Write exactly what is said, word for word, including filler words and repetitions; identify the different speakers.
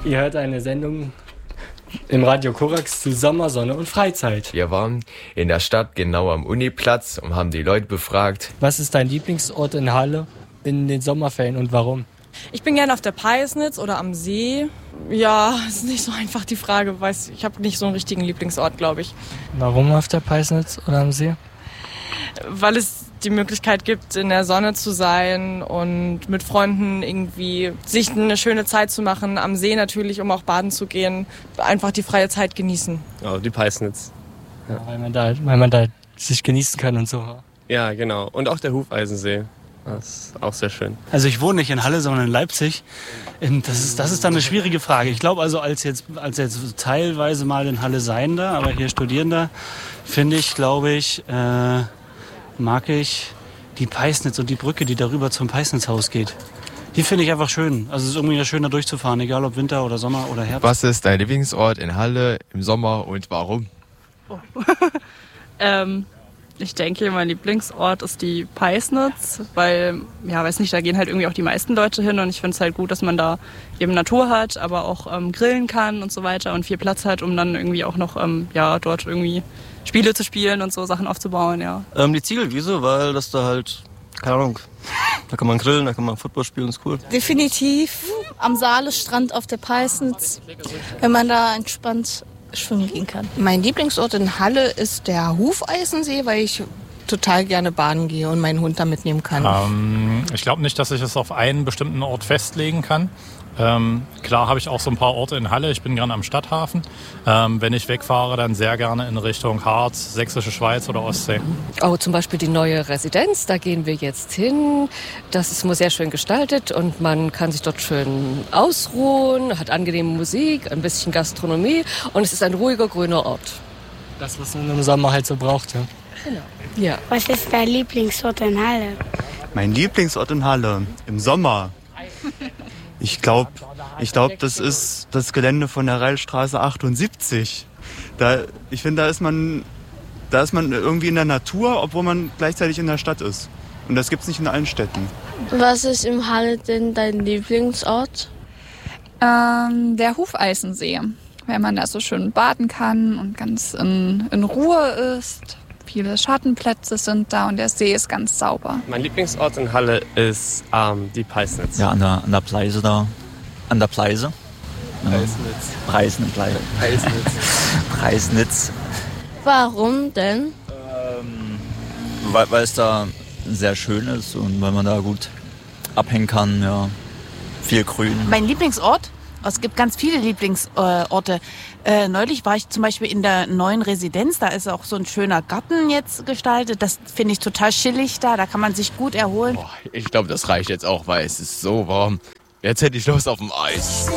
Speaker 1: Ihr hört eine Sendung im Radio Korax zu Sommer, Sonne und Freizeit.
Speaker 2: Wir waren in der Stadt genau am Uniplatz und haben die Leute befragt.
Speaker 1: Was ist dein Lieblingsort in Halle in den Sommerferien und warum?
Speaker 3: Ich bin gerne auf der Peisnitz oder am See. Ja, ist nicht so einfach die Frage. Weiß, ich habe nicht so einen richtigen Lieblingsort, glaube ich.
Speaker 1: Warum auf der Peisnitz oder am See?
Speaker 3: Weil es die Möglichkeit gibt, in der Sonne zu sein und mit Freunden irgendwie sich eine schöne Zeit zu machen. Am See natürlich, um auch baden zu gehen. Einfach die freie Zeit genießen.
Speaker 4: Oh, die Peisnitz.
Speaker 1: Ja. Ja, weil man da, weil man da sich genießen kann und so.
Speaker 4: Ja, genau. Und auch der Hufeisensee. Das ist auch sehr schön.
Speaker 5: Also ich wohne nicht in Halle, sondern in Leipzig. Das ist, das ist dann eine schwierige Frage. Ich glaube also als jetzt, als jetzt teilweise mal in Halle Seiender, aber hier Studierender, finde ich, glaube ich, äh, mag ich die Peisnitz und die Brücke, die darüber zum Peisnitzhaus geht. Die finde ich einfach schön. Also es ist irgendwie schön, da durchzufahren, egal ob Winter oder Sommer oder Herbst.
Speaker 2: Was ist dein Lieblingsort in Halle im Sommer und warum?
Speaker 6: Oh. ähm, ich denke, mein Lieblingsort ist die Peisnitz, weil, ja, weiß nicht, da gehen halt irgendwie auch die meisten Leute hin und ich finde es halt gut, dass man da eben Natur hat, aber auch ähm, grillen kann und so weiter und viel Platz hat, um dann irgendwie auch noch, ähm, ja, dort irgendwie Spiele zu spielen und so Sachen aufzubauen, ja.
Speaker 7: Ähm, die Ziegelwiese, weil das da halt, keine Ahnung, da kann man grillen, da kann man Football spielen, ist cool.
Speaker 8: Definitiv am Saalestrand auf der Peisnitz, wenn man da entspannt schwimmen gehen kann.
Speaker 9: Mein Lieblingsort in Halle ist der Hufeisensee, weil ich total gerne baden gehe und meinen Hund da mitnehmen kann.
Speaker 10: Ähm, ich glaube nicht, dass ich es auf einen bestimmten Ort festlegen kann. Ähm, klar habe ich auch so ein paar Orte in Halle. Ich bin gerne am Stadthafen. Ähm, wenn ich wegfahre, dann sehr gerne in Richtung Harz, Sächsische Schweiz oder Ostsee.
Speaker 11: Oh, zum Beispiel die neue Residenz, da gehen wir jetzt hin. Das ist sehr schön gestaltet und man kann sich dort schön ausruhen, hat angenehme Musik, ein bisschen Gastronomie und es ist ein ruhiger, grüner Ort.
Speaker 1: Das, was man im Sommer halt so braucht, ja.
Speaker 11: Genau. Ja.
Speaker 12: Was ist dein Lieblingsort in Halle?
Speaker 13: Mein Lieblingsort in Halle im Sommer? Ich glaube, ich glaub, das ist das Gelände von der Reilstraße achtundsiebzig. Da, ich finde, da ist man, da ist man irgendwie in der Natur, obwohl man gleichzeitig in der Stadt ist. Und das gibt es nicht in allen Städten.
Speaker 14: Was ist in Halle denn dein Lieblingsort?
Speaker 15: Ähm, der Hufeisensee, weil man da so schön baden kann und ganz in, in Ruhe ist. Viele Schattenplätze sind da und der See ist ganz sauber.
Speaker 4: Mein Lieblingsort in Halle ist ähm, die Peisnitz.
Speaker 16: Ja, an der, an der Pleise da. An der Pleise.
Speaker 4: Peisnitz.
Speaker 16: Preisnitz.
Speaker 4: Peisnitz.
Speaker 16: Preisnitz.
Speaker 14: Warum denn?
Speaker 16: Ähm, weil, weil es da sehr schön ist und weil man da gut abhängen kann. Ja. Viel Grün.
Speaker 17: Mein Lieblingsort? Es gibt ganz viele Lieblingsorte. Äh, neulich war ich zum Beispiel in der neuen Residenz. Da ist auch so ein schöner Garten jetzt gestaltet. Das finde ich total chillig da. Da kann man sich gut erholen.
Speaker 2: Boah, ich glaube, das reicht jetzt auch, weil es ist so warm. Jetzt hätte ich Lust auf dem Eis.